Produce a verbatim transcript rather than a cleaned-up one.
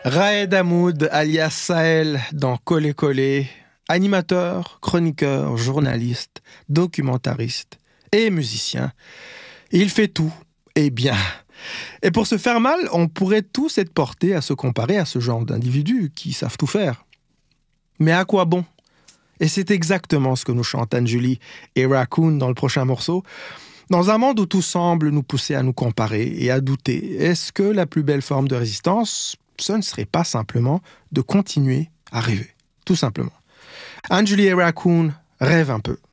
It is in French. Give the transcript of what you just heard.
Raed Hamoud, alias Sahel, dans Collé Collé, animateur, chroniqueur, journaliste, documentariste et musicien. Il fait tout, et bien. Et pour se faire mal, on pourrait tous être portés à se comparer à ce genre d'individus qui savent tout faire. Mais à quoi bon ? Et c'est exactement ce que nous chantent Anne-Julie et Raccoon dans le prochain morceau. Dans un monde où tout semble nous pousser à nous comparer et à douter, est-ce que la plus belle forme de résistance, ce ne serait pas simplement de continuer à rêver, tout simplement. Anne-Julie et Raccoon rêvent un peu.